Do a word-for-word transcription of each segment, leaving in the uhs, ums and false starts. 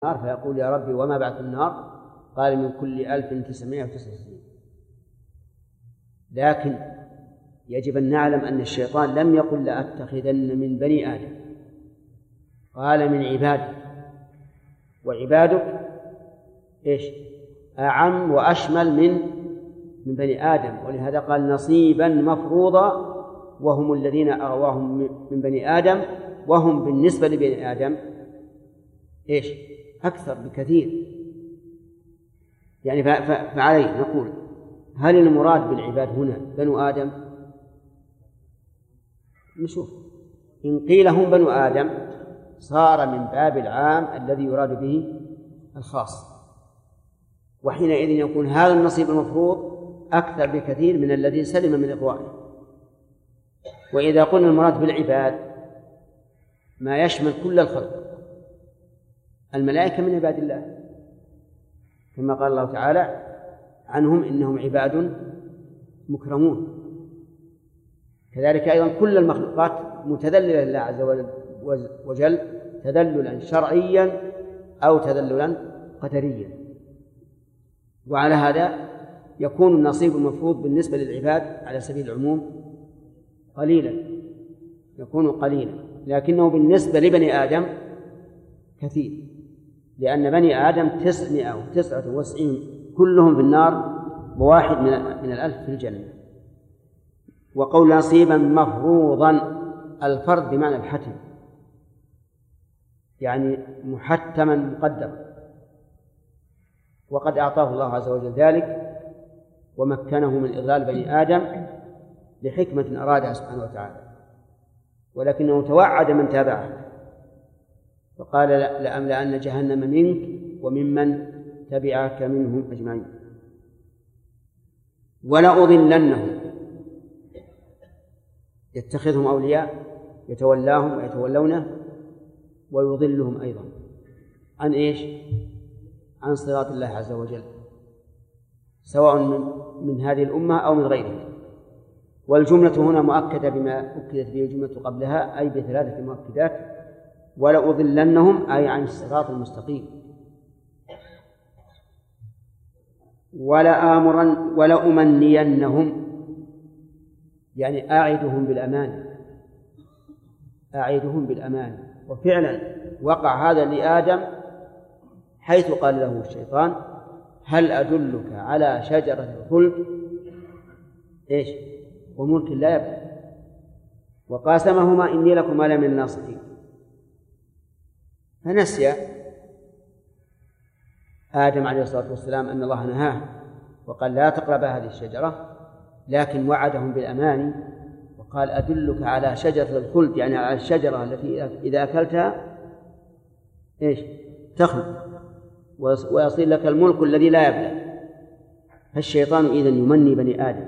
النار فيقول يا ربي وما بعث النار؟ قال من كل ألف تسعمائة وتسعة وتسعين. لكن يجب أن نعلم أن الشيطان لم يقل لأتخذن من بني آدم، قال من عبادك، وعبادك إيش؟ أعم وأشمل من من بني آدم، ولهذا قال نصيبا مفروضا وهم الذين أغواهم من بني آدم، وهم بالنسبة لبني آدم إيش؟ أكثر بكثير. يعني فعليه نقول هل المراد بالعباد هنا بنو آدم؟ نشوف، إن قيل هم بنو آدم صار من باب العام الذي يراد به الخاص، وحينئذ يكون هذا النصيب المفروض أكثر بكثير من الذي سلم من إغوائه. وإذا قلنا المراد بالعباد ما يشمل كل الخلق، الملائكة من عباد الله كما قال الله تعالى عنهم إنهم عباد مكرمون، كذلك أيضا كل المخلوقات متذللة لله عز وجل تذللا شرعيا أو تذللا قدريا. وعلى هذا يكون النصيب المفروض بالنسبة للعباد على سبيل العموم قليلا، يكون قليلا، لكنه بالنسبة لبني آدم كثير، لأن بني آدم تسعمائة وتسعة وتسعين كلهم في النار وواحد من الألف في الجنة. وقول نصيبا مفروضا، الفرض بمعنى الحتم، يعني محتما مقدرا، وقد أعطاه الله عز وجل ذلك ومكنه من إضلال بني آدم لحكمة أرادها سبحانه وتعالى، ولكنه توعد من تابعه فقال لأملأن جهنم منك وممن تبعك منهم أجمعين. ولأضلنهم، يتخذهم أولياء يتولاهم ويتولونه، ويضلهم أيضا عن إيش؟ عن صراط الله عز وجل، سواء من, من هذه الأمة أو من غيرها. والجملة هنا مؤكدة بما أكدت به الجملة قبلها، أي بثلاثة مؤكدات. ولأضلنهم أي عن الصراط المستقيم. ولآمرن ولأمنينهم، يعني أعدهم بالأمان، أعدهم بالأمان. وفعلا وقع هذا لآدم حيث قال له الشيطان هل أدلك على شجرة الخلد إيش؟ وملك لا يبلى، وقاسمهما إني لكما لمن الناصحين. فنسي آدم عليه الصلاة والسلام أن الله نهاه وقال لا تقرب هذه الشجرة، لكن وعدهم بالأمان وقال أدلك على شجرة الخلد، يعني على الشجرة التي إذا أكلتها إيش؟ تخلد ويصير لك الملك الذي لا يبلى. فالشيطان إذن يمني بني آدم،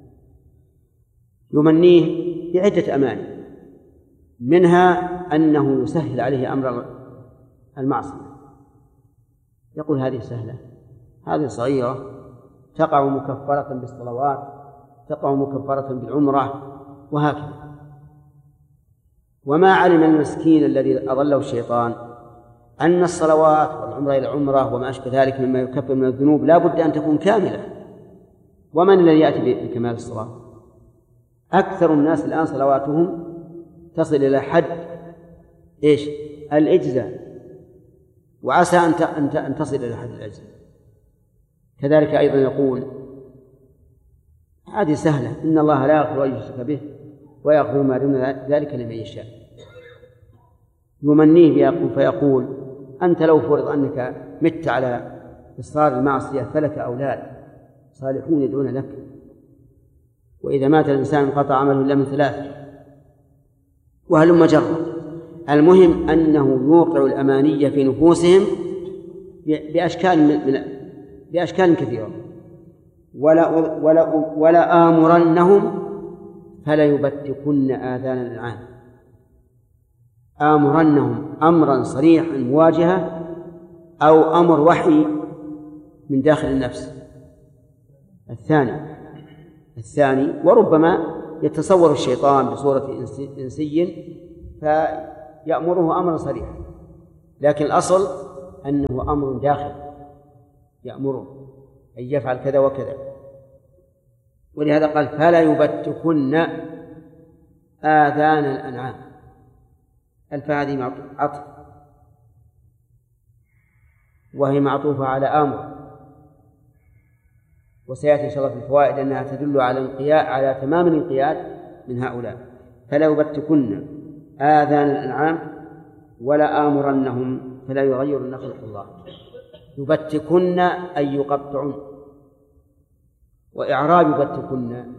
يمنيه بعدة أماني، منها أنه يسهل عليه أمر المعصية، يقول هذه سهلة، هذه صغيرة، تقع مكفرة بالصلوات، تقع مكفرة بالعمرة، وهكذا. وما علم المسكين الذي أضله الشيطان أن الصلوات والعمرة إلى العمرة وما أشبه ذلك مما يكفر من الذنوب لا بد أن تكون كاملة. ومن الذي يأتي بكمال الصلاة؟ أكثر الناس الآن صلواتهم تصل إلى حد إيش؟ الإجزاء، وعسى أن تصل إلى حد الإجزاء. كذلك أيضا يقول هذه سهلة، إن الله لا يغفر أن يشرك به ويغفر ما دون ذلك لمن يشاء. يمنيه فيقول أنت لو فرض أنك مت على إصرار المعصية فلك أولاد صالحون يدعون لك، وإذا مات الإنسان انقطع عمله إلا من ثلاث، وهلم جرا. المهم أنه يوقع الأمانية في نفوسهم بأشكال من بأشكال كثيرة. ولا ولا ولا آمرنهم فلا يبتكن آذان الأنعام. آمرنهم أمرا صريحا مواجهة، أو أمر وحي من داخل النفس. الثاني الثاني وربما يتصور الشيطان بصورة إنسي فيأمره أمرا صريحا، لكن الأصل أنه أمر داخل يأمره أن يفعل كذا وكذا. ولهذا قال فلا يبتكن آذان الأنعام. الفاء هذه عطف وهي معطوفة على آمر، وسيأتي إن شاء الله في الفوائد أنها تدل على الانقياد، على تمام الانقياد من هؤلاء. فلا يبتكن آذان الأنعام ولا آمرنهم فلا يغيرن خلق الله. يبتكن أي يقطعن. وإعراب يبتكن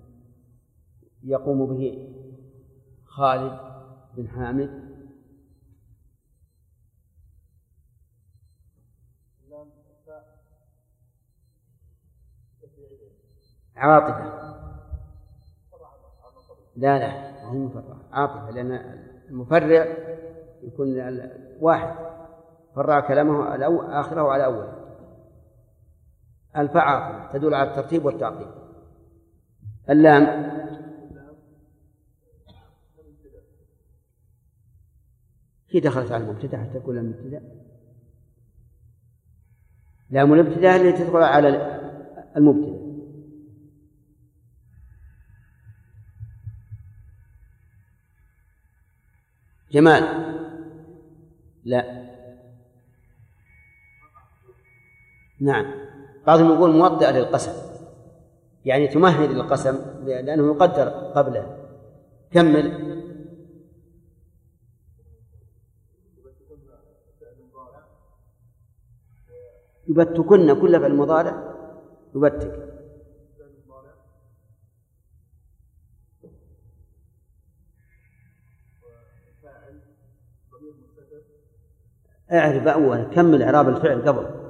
يقوم به خالد بن حامد. عاطفة لا لا هي مفرعة عاطفة، لأن المفرع يكون واحد فرع كلامه على آخره وعلى أوله. الفاء عاطفة تدل على الترتيب والتعقيب. اللام هي دخلت على المبتدأ حتى تكون لام الابتداء. لام الابتداء اللي تدخل على المبتدأ. جمال لا نعم، بعضهم يقول موطئة للقسم، يعني تمهد للقسم لأنه يقدر قبله. كمل. يبتكن كل فعل مضارع يبتك. اعرف أول كمل إعراب الفعل قبل.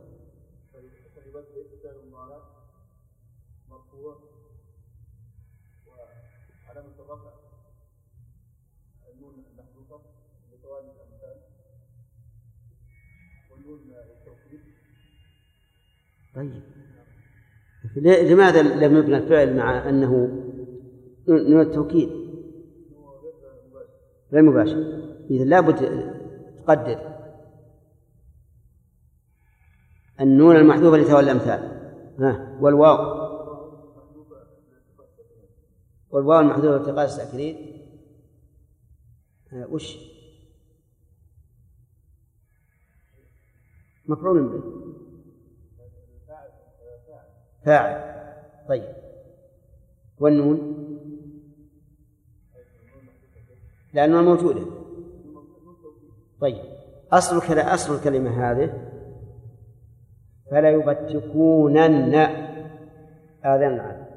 طيب لماذا لم يبنى الفعل مع أنه نون التوكيد غير مباشر؟ إذا لابد تقدر النون المحذوفة لتوالي الأمثال. ها والواو والواو المحذوفة لالتقاء الساكنين وش مفعول به فاعل. طيب والنون لأنها موجودة. طيب أصل كلا أصل الكلمة هذه فلا يبتكونن آذان الأنعام.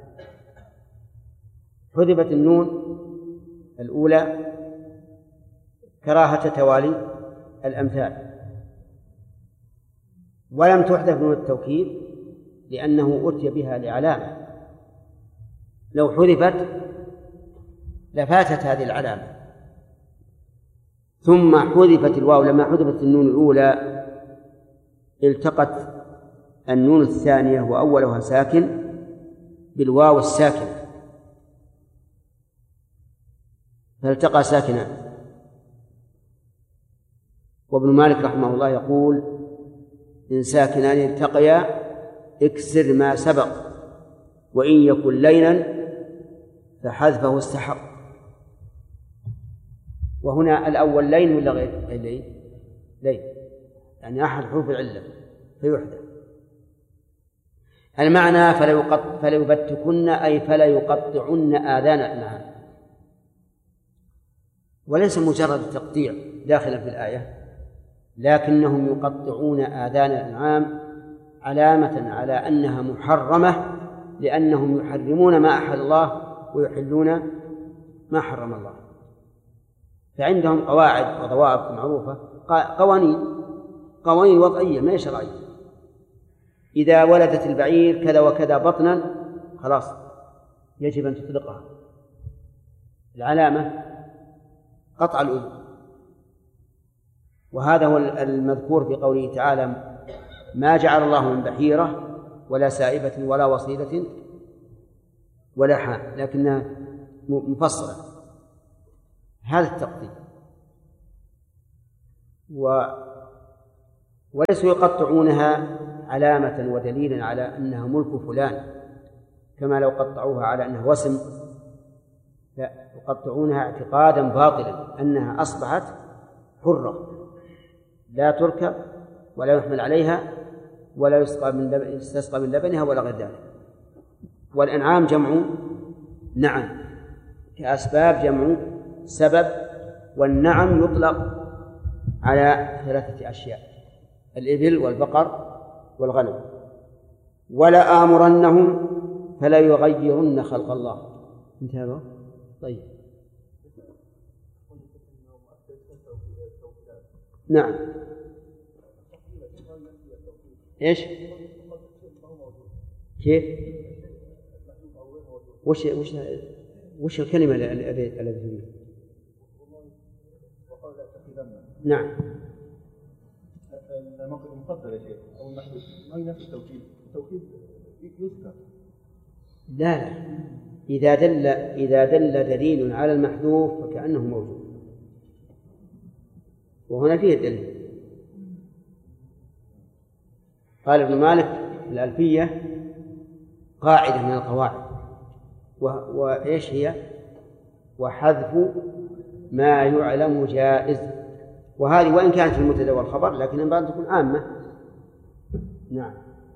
حذفت النون الأولى كراهة توالي الأمثال، ولم تحذف نون التوكيد لأنه أتي بها لعلامة. لو حذفت لفاتت هذه العلامة. ثم حذفت الواو لما حذفت النون الأولى التقت النون الثانية وأولها ساكن بالواو الساكنة فالتقى ساكنان. وابن مالك رحمه الله يقول إن ساكنان التقيا اكسر ما سبق وإن يكن لينا فحذفه استحق. وهنا الأول لين ولا غير لين؟ لين يعني أحد حروف العلة فيحذف. المعنى فلا يقط فلا يبتكن أي فلا يقطعن آذان الأنعام، وليس مجرد التقطيع داخلا في الآية، لكنهم يقطعون آذان الأنعام علامة على أنها محرمة، لأنهم يحرمون ما أحل الله ويحلون ما حرم الله. فعندهم قواعد وضوابط معروفة، قوانين قوانين وضعية ما هي شرعية. إذا ولدت البعير كذا وكذا بطنا خلاص يجب أن تطلقها. العلامة قطع الأذن. وهذا هو المذكور في قوله تعالى ما جعل الله من بحيرة ولا سائبة ولا وصيلة ولا حام، لكنها مفصلة. هذا التقطيع. وليسوا يقطعونها علامة ودليلا على أنها ملك فلان كما لو قطعوها على أنها وسم، لا، يقطعونها اعتقادا باطلا أنها أصبحت حرة لا تركب ولا يحمل عليها ولا يسقى من لبن يستسقى من لبنها ولا غير ذلك. والأنعام جمع نعم، كأسباب جمع سبب، والنعم يطلق على ثلاثة أشياء: الإبل والبقر والغنم. ولا آمرنهم فلا يغيرن خلق الله. انتهى. طيب نعم. ايش كيف وش وش وش الكلمة التي تريد؟ نعم. المفضل يا شيخ أو المحدود ما ينفي التوكيد، التوكيد يذكر. لا لا، إذا دل إذا دل دليل على المحذوف فكأنه موجود، وهنا فيه دليل. قال ابن مالك الألفية قاعدة من القواعد، وإيش هي؟ وحذف ما يعلم جائز. وهذه وإن كانت في المبتدأ والخبر لكن ينبغي أن تكون عامة. نعم.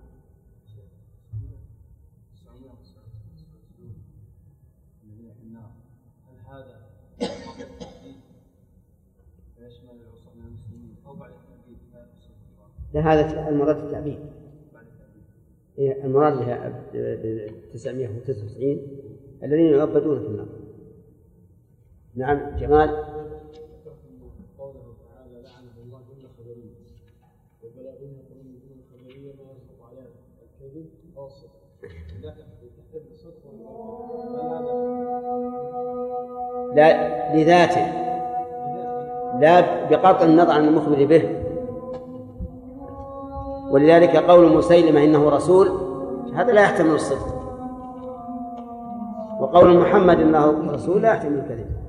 لا، هذا المراد التعبيد. المراد بها تسعمائة وتسعة وتسعين الذين يعبدون في النار. نعم. جمال. قوله تعالى لعنه الله جل خبريه وبلاغنا قرون جل خبريه ما يصدق على الكذب قاصر لكن تحتاج الصدق لا لذاته، لا بقطع النظر عن المخبر به. ولذلك قول مسيلمة إنه رسول هذا لا يحتمل الصدق، وقول محمد إنه رسول لا يحتمل الكذب.